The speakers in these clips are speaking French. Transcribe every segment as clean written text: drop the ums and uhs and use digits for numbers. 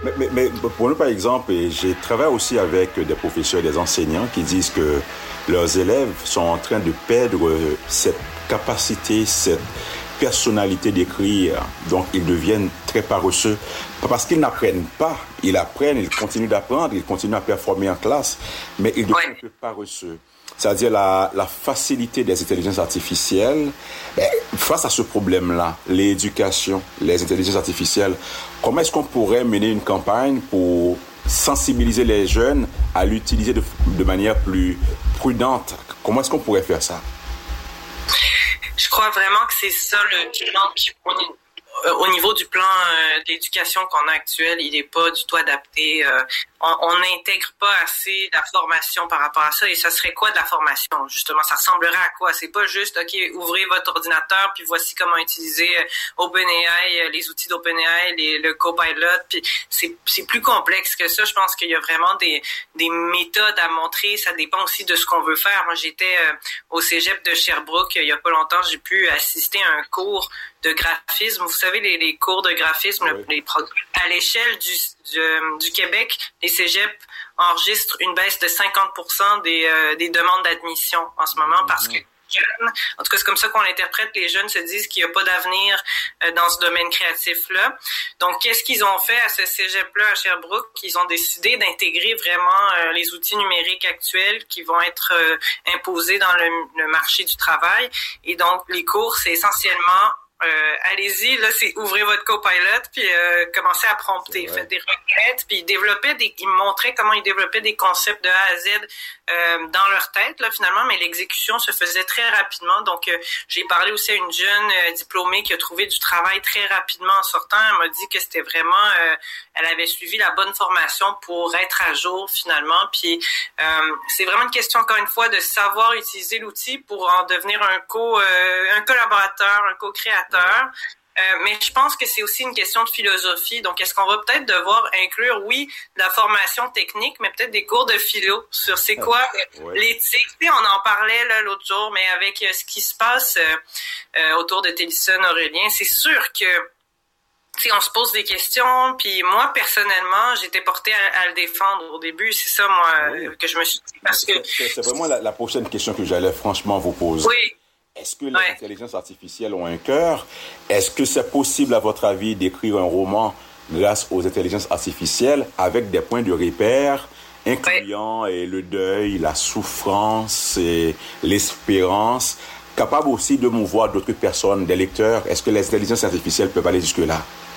Mais pour nous, par exemple, et j'ai travaillé aussi avec des professeurs, des enseignants qui disent que leurs élèves sont en train de perdre cette capacité, cette personnalité d'écrire. Donc, ils deviennent très paresseux. Pas parce qu'ils n'apprennent pas. Ils apprennent, ils continuent d'apprendre, ils continuent à performer en classe, mais ils deviennent un peu paresseux. C'est-à-dire la facilité des intelligences artificielles. Face à ce problème-là, l'éducation, les intelligences artificielles, comment est-ce qu'on pourrait mener une campagne pour sensibiliser les jeunes à l'utiliser de manière plus prudente? Comment est-ce qu'on pourrait faire ça? Je crois vraiment que c'est ça le bilan au niveau du plan d'éducation qu'on a actuel, il n'est pas du tout adapté. On n'intègre pas assez la formation par rapport à ça. Et ça serait quoi de la formation, justement? Ça ressemblerait à quoi? C'est pas juste, OK, ouvrez votre ordinateur, puis voici comment utiliser OpenAI, les outils d'OpenAI, le Copilot. Puis c'est plus complexe que ça. Je pense qu'il y a vraiment des méthodes à montrer. Ça dépend aussi de ce qu'on veut faire. Moi, j'étais au cégep de Sherbrooke il y a pas longtemps. J'ai pu assister à un cours de graphisme. Vous savez, les cours de graphisme, oui. À l'échelle du Québec, les cégeps enregistrent une baisse de 50% des demandes d'admission en ce moment parce que en tout cas, c'est comme ça qu'on l'interprète. Les jeunes se disent qu'il n'y a pas d'avenir dans ce domaine créatif-là. Donc, qu'est-ce qu'ils ont fait à ce cégep-là à Sherbrooke? Ils ont décidé d'intégrer vraiment les outils numériques actuels qui vont être imposés dans le marché du travail. Et donc, les cours, c'est essentiellement allez-y, là, c'est ouvrez votre Copilot, puis commencez à prompter, faites des requêtes, puis ils montraient comment ils développaient des concepts de A à Z dans leur tête, là, finalement, mais l'exécution se faisait très rapidement. Donc, j'ai parlé aussi à une jeune diplômée qui a trouvé du travail très rapidement en sortant. Elle m'a dit que c'était vraiment, elle avait suivi la bonne formation pour être à jour, finalement. Puis, c'est vraiment une question, encore une fois, de savoir utiliser l'outil pour en devenir un collaborateur, un co-créateur. Mais je pense que c'est aussi une question de philosophie. Donc, est-ce qu'on va peut-être devoir inclure, oui, de la formation technique, mais peut-être des cours de philo sur c'est quoi l'éthique. Et on en parlait là l'autre jour, mais avec ce qui se passe autour de Télésphone Aurélien, c'est sûr que on se pose des questions. Puis moi, personnellement, j'étais portée à le défendre au début. C'est ça, moi, que je me suis dit. Parce que c'est vraiment la prochaine question que j'allais franchement vous poser. Oui. Est-ce que les intelligences artificielles ont un cœur? Est-ce que c'est possible, à votre avis, d'écrire un roman grâce aux intelligences artificielles avec des points de repère incluant le deuil, la souffrance et l'espérance, capable aussi de mouvoir d'autres personnes, des lecteurs? Est-ce que les intelligences artificielles peuvent aller jusque-là?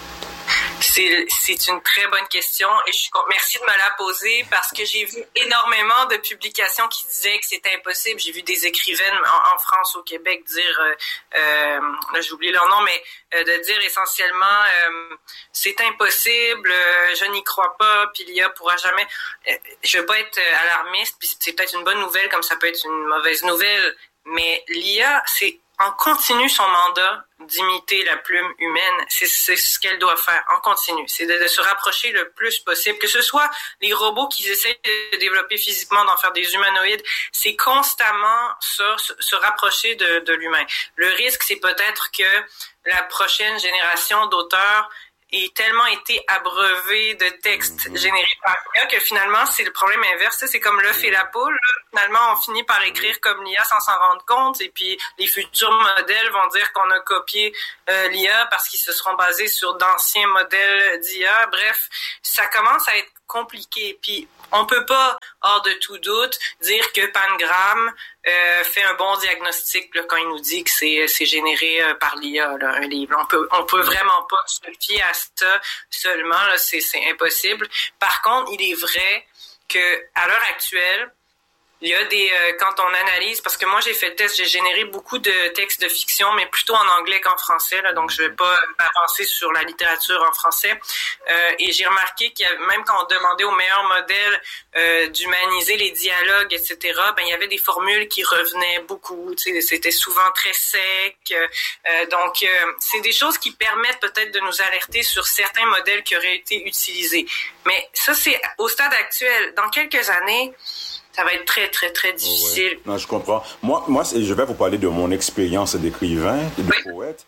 C'est une très bonne question et merci de me la poser parce que j'ai vu énormément de publications qui disaient que c'était impossible. J'ai vu des écrivaines en France, au Québec dire, là j'ai oublié leur nom, mais de dire essentiellement c'est impossible, je n'y crois pas, puis l'IA pourra jamais. Je veux pas être alarmiste, puis c'est peut-être une bonne nouvelle comme ça peut être une mauvaise nouvelle, mais l'IA en continu son mandat d'imiter la plume humaine. C'est ce qu'elle doit faire en continu. C'est de se rapprocher le plus possible. Que ce soit les robots qu'ils essaient de développer physiquement, d'en faire des humanoïdes, c'est constamment ça, se rapprocher de l'humain. Le risque, c'est peut-être que la prochaine génération d'auteurs ait tellement été abreuvé de textes générés par l'IA que finalement, c'est le problème inverse. C'est comme l'œuf et la poule. Finalement, on finit par écrire comme l'IA sans s'en rendre compte. Et puis, les futurs modèles vont dire qu'on a copié l'IA parce qu'ils se seront basés sur d'anciens modèles d'IA. Bref, ça commence à être compliqué. Puis, on peut pas, hors de tout doute, dire que Pangram fait un bon diagnostic là, quand il nous dit que c'est généré par l'IA, là, un livre. On peut vraiment pas se fier à ça seulement. Là, c'est impossible. Par contre, il est vrai que à l'heure actuelle, il y a quand on analyse, parce que moi j'ai fait le test, j'ai généré beaucoup de textes de fiction, mais plutôt en anglais qu'en français, là, donc je vais pas avancer sur la littérature en français. Et j'ai remarqué qu'il y avait, même quand on demandait au meilleur modèle d'humaniser les dialogues, etc., ben il y avait des formules qui revenaient beaucoup. Tu sais, c'était souvent très sec. Donc c'est des choses qui permettent peut-être de nous alerter sur certains modèles qui auraient été utilisés. Mais ça c'est au stade actuel. Dans quelques années, ça va être très, très, très difficile. Non, je comprends. Moi, je vais vous parler de mon expérience d'écrivain, de poète.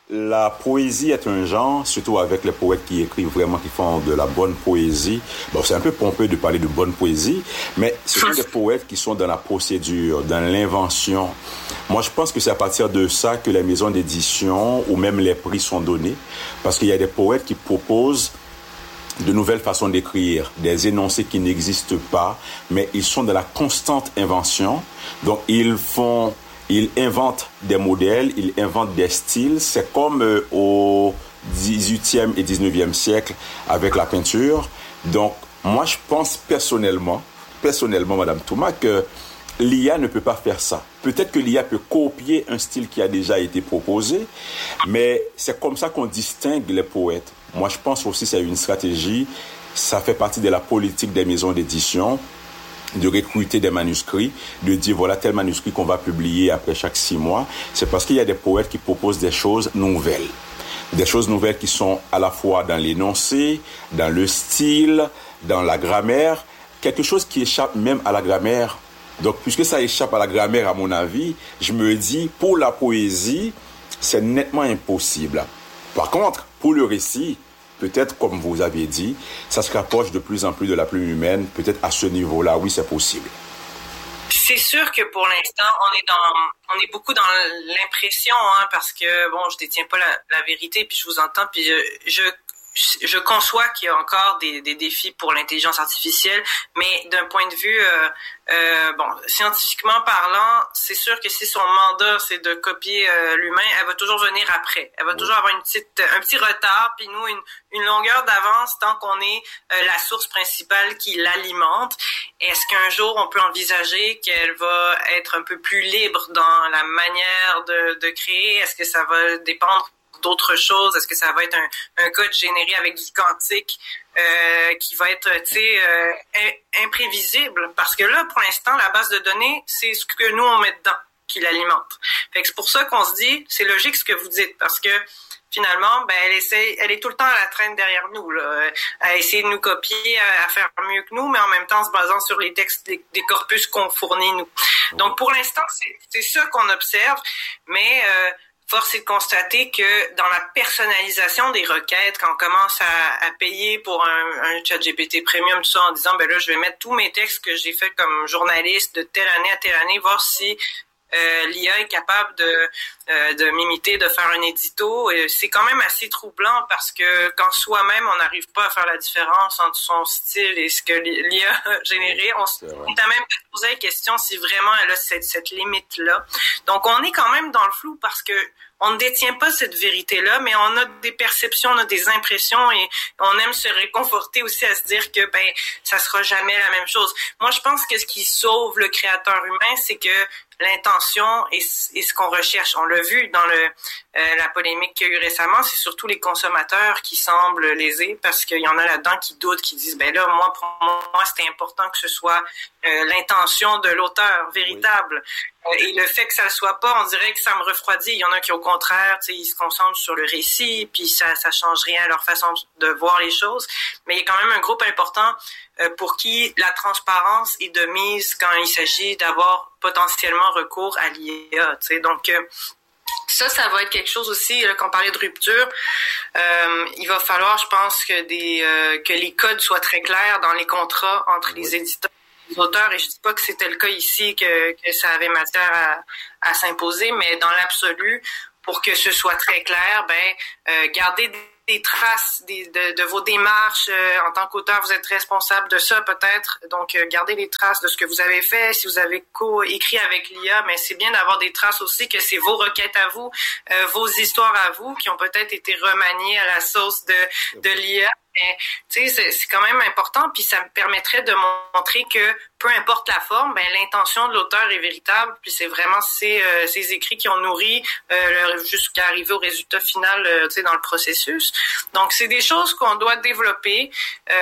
la poésie est un genre, surtout avec les poètes qui écrivent vraiment, qui font de la bonne poésie. Bon, c'est un peu pompeux de parler de bonne poésie, mais ce sont des poètes qui sont dans la procédure, dans l'invention. Moi, je pense que c'est à partir de ça que les maisons d'édition ou même les prix sont donnés, parce qu'il y a des poètes qui proposent de nouvelles façons d'écrire, des énoncés qui n'existent pas, mais ils sont dans la constante invention. Donc, ils inventent des modèles, ils inventent des styles. C'est comme au 18e et 19e siècle avec la peinture. Donc, moi, je pense personnellement, Madame Touma, que l'IA ne peut pas faire ça. Peut-être que l'IA peut copier un style qui a déjà été proposé, mais c'est comme ça qu'on distingue les poètes. Moi, je pense aussi que c'est une stratégie. Ça fait partie de la politique des maisons d'édition, de recruter des manuscrits, de dire voilà tel manuscrit qu'on va publier après chaque 6 mois. C'est parce qu'il y a des poètes qui proposent des choses nouvelles. Des choses nouvelles qui sont à la fois dans l'énoncé, dans le style, dans la grammaire. Quelque chose qui échappe même à la grammaire. Donc, puisque ça échappe à la grammaire, à mon avis, je me dis, pour la poésie, c'est nettement impossible. Par contre, pour le récit, peut-être, comme vous avez dit, ça se rapproche de plus en plus de la plume humaine. Peut-être à ce niveau-là, oui, c'est possible. C'est sûr que pour l'instant, on est beaucoup dans l'impression, parce que, bon, je détiens pas la vérité, puis je vous entends, puis je conçois qu'il y a encore des défis pour l'intelligence artificielle, mais d'un point de vue scientifiquement parlant, c'est sûr que si son mandat c'est de copier l'humain, elle va toujours venir après. Elle va toujours avoir un petit retard, puis nous une longueur d'avance tant qu'on est la source principale qui l'alimente. Est-ce qu'un jour on peut envisager qu'elle va être un peu plus libre dans la manière de créer? Est-ce que ça va dépendre d'autres choses? Est-ce que ça va être un code généré avec du quantique qui va être, imprévisible? Parce que là, pour l'instant, la base de données, c'est ce que nous, on met dedans qui l'alimente. Fait que c'est pour ça qu'on se dit, c'est logique ce que vous dites, parce que finalement, elle est tout le temps à la traîne derrière nous, là, à essayer de nous copier, à faire mieux que nous, mais en même temps en se basant sur les textes des corpus qu'on fournit, nous. Donc, pour l'instant, c'est ça qu'on observe, mais force est de constater que dans la personnalisation des requêtes, quand on commence à payer pour un ChatGPT Premium, tout ça, en disant, ben là, je vais mettre tous mes textes que j'ai fait comme journaliste de telle année à telle année, voir si l'IA est capable de m'imiter, de faire un édito. C'est quand même assez troublant parce que quand soi-même, on n'arrive pas à faire la différence entre son style et ce que l'IA a généré, on est à même poser la question si vraiment elle a cette limite-là. Donc, on est quand même dans le flou parce que on ne détient pas cette vérité-là, mais on a des perceptions, on a des impressions et on aime se réconforter aussi à se dire que ça sera jamais la même chose. Moi, je pense que ce qui sauve le créateur humain, c'est que l'intention est ce qu'on recherche. On l'a vu dans la polémique qu'il y a eu récemment, c'est surtout les consommateurs qui semblent lésés parce qu'il y en a là-dedans qui doutent, qui disent ben là, pour moi, c'était important que ce soit l'intention de l'auteur véritable. Et le fait que ça le soit pas, on dirait que ça me refroidit. Il y en a qui, au contraire, ils se concentrent sur le récit, puis ça change rien à leur façon de voir les choses. Mais il y a quand même un groupe important pour qui la transparence est de mise quand il s'agit d'avoir potentiellement recours à l'IA. Donc, ça va être quelque chose aussi, là, quand on parlait de rupture, il va falloir, je pense, que les codes soient très clairs dans les contrats entre les éditeurs et les auteurs. Et je dis pas que c'était le cas ici, que ça avait matière à s'imposer, mais dans l'absolu, pour que ce soit très clair, gardez des traces de vos démarches. En tant qu'auteur, vous êtes responsable de ça peut-être. Donc, gardez les traces de ce que vous avez fait. Si vous avez écrit avec l'IA, mais c'est bien d'avoir des traces aussi que c'est vos requêtes à vous, vos histoires à vous qui ont peut-être été remaniées à la sauce de l'IA. Mais, c'est quand même important, puis ça me permettrait de montrer que peu importe la forme, l'intention de l'auteur est véritable, puis c'est vraiment ces écrits qui ont nourri jusqu'à arriver au résultat final dans le processus. Donc, c'est des choses qu'on doit développer.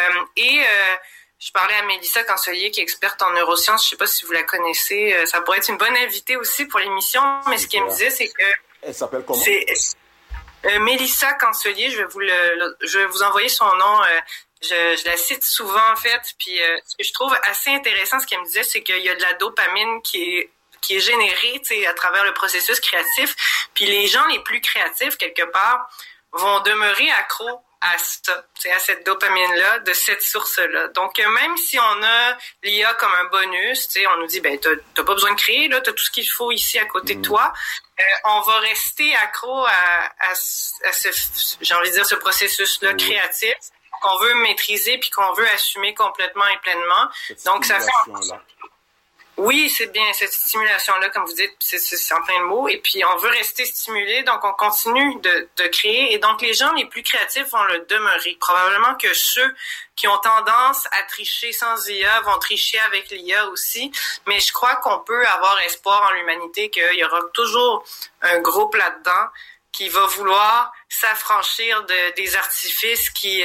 Je parlais à Mélissa Cancelier, qui est experte en neurosciences. Je sais pas si vous la connaissez. Ça pourrait être une bonne invitée aussi pour l'émission, mais ce qu'elle me disait, c'est que... Elle s'appelle comment? Mélissa Cancelier, je vais vous envoyer son nom. Je la cite souvent, en fait. Puis, ce que je trouve assez intéressant, ce qu'elle me disait, c'est qu'il y a de la dopamine qui est qui est généré, tu sais, à travers le processus créatif. Puis les gens les plus créatifs, quelque part, vont demeurer accros à ça, à cette dopamine-là, de cette source-là. Donc, même si on a l'IA comme un bonus, on nous dit, ben, t'as pas besoin de créer, là, t'as tout ce qu'il faut ici à côté de toi, on va rester accro à ce, j'ai envie de dire, ce processus-là créatif qu'on veut maîtriser puis qu'on veut assumer complètement et pleinement. Donc, ça fait oui, c'est bien, cette stimulation-là, comme vous dites, c'est en plein de mots. Et puis, on veut rester stimulé, donc on continue de créer. Et donc, les gens les plus créatifs vont le demeurer. Probablement que ceux qui ont tendance à tricher sans IA vont tricher avec l'IA aussi. Mais je crois qu'on peut avoir espoir en l'humanité qu'il y aura toujours un groupe là-dedans qui va vouloir s'affranchir des artifices qui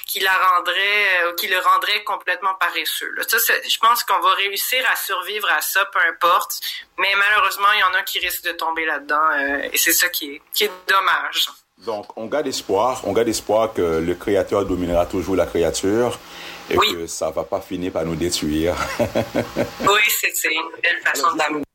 le rendraient complètement paresseux. Là, ça, je pense qu'on va réussir à survivre à ça, peu importe. Mais malheureusement, il y en a qui risquent de tomber là-dedans, et c'est ça qui est dommage. Donc, on garde espoir que le créateur dominera toujours la créature et que ça va pas finir par nous détruire. Oui, c'est une belle façon d'avoir.